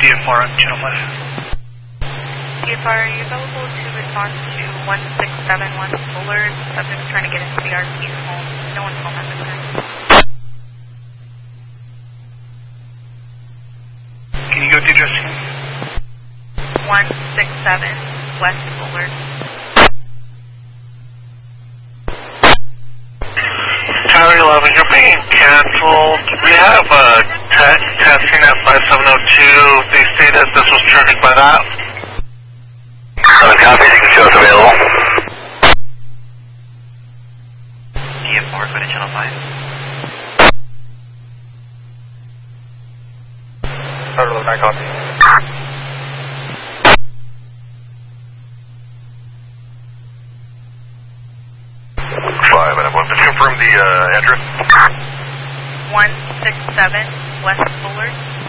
DFR on channel 5. DFR, are you available to respond to 1671 Fuller? Subject's trying to get into the RT's home. No one's home at the time. Can you go to the address again? 167 West Fuller. Tower 11, you're being canceled. We have testing at 5702. They stated this was triggered by that. Copy, you can show us available. DFR, go to channel 5. Tower 11, I copy. 5, and I want to confirm the address. 167 West Fuller.